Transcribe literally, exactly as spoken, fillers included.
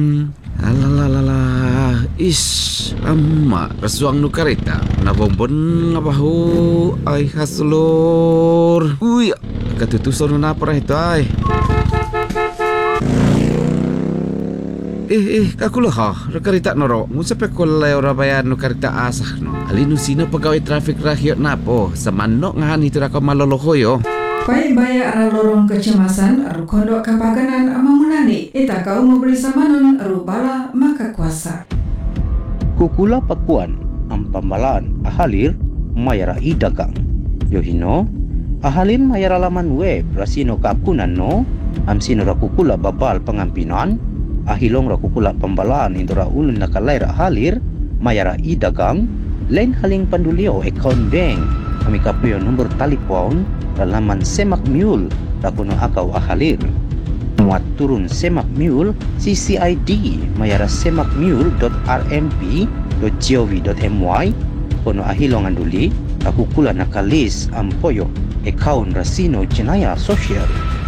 Alalala, is, amma, rasuang nu kareta, nabombon nabahu, ay haslor. Uy, katutusan na para ito ay. Eh, eh, kakulo ha, karita noro, musa pe kulay ora bayan no karita asah no. Alinu sino pegawai trafik rakyat napo, samano ngahan itu raka malolohoyo. Pai baya ara lorong kecemasan aru kondok kapaganan amamunani ita kau mau beli samanon aru bala maka kuasa. Kukula pakuan am pambalaan ahalir mayara idagang. Yohino ahalin mayara laman web rasino kapunan no am sino rakukula babal pengampinan ahilong rakukula pambalaan indora ulun nakalair ahalir mayara idagang lain haling pandulio account bank kami kapuyo nomor telepon laman semak mule rakuno akaw ahalir muat turun semak mule C C I D mayara semakmule dot r m p dot gov dot m y kono ahilong anduli rakukula nakalis ampoyo account rasino jenaya sosial.